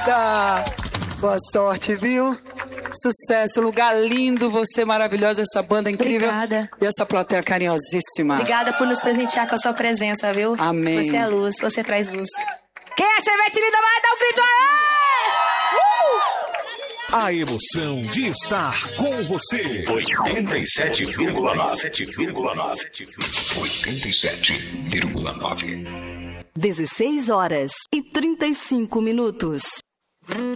querida! Boa sorte, viu? Sucesso, lugar lindo, você maravilhosa, essa banda incrível. Obrigada. E essa plateia carinhosíssima. Obrigada por nos presentear com a sua presença, viu? Amém. Você é luz, você traz luz. Quem é Chevette linda vai dar um grito aí! A emoção de estar com você. 87,9. 16 horas e 35 minutos.